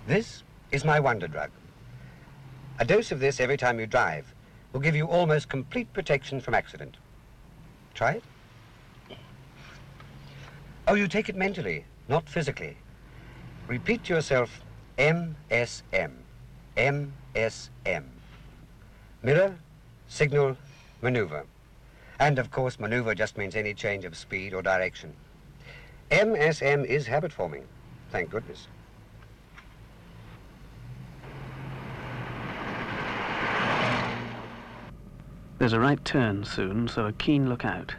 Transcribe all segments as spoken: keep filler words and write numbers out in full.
This is my wonder drug. A dose of this every time you drive will give you almost complete protection from accident. Try it. Oh, you take it mentally, not physically. Repeat to yourself, M S M, M S M. Mirror, signal, maneuver. And of course, maneuver just means any change of speed or direction. M S M is habit forming, thank goodness. There's a right turn soon, so a keen look out.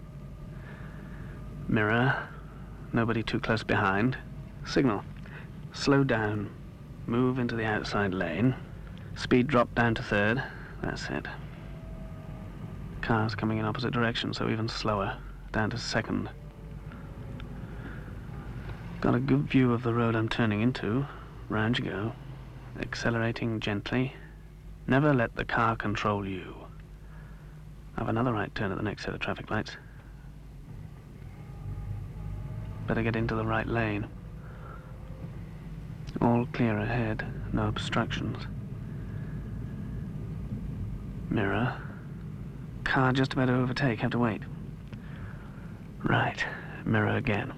Mirror, nobody too close behind. Signal, slow down, move into the outside lane. Speed drop down to third, that's it. Cars coming in opposite direction, so even slower, down to second. Got a good view of the road I'm turning into. Round you go. Accelerating gently. Never let the car control you. Have another right turn at the next set of traffic lights. Better get into the right lane. All clear ahead, no obstructions. Mirror. Car just about to overtake, have to wait. Right, mirror again.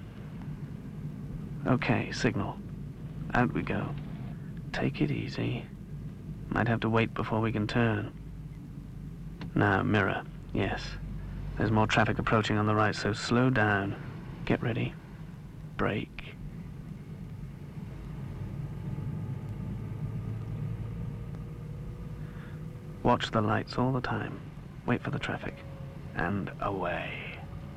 Okay, signal. Out we go. Take it easy. Might have to wait before we can turn. Now, mirror. Yes. There's more traffic approaching on the right, so slow down. Get ready. Brake. Watch the lights all the time. Wait for the traffic. And away.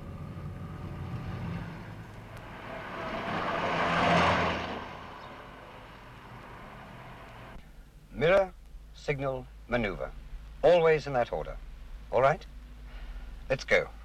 Mirror, signal, maneuver. Always in that order. All right? Let's go.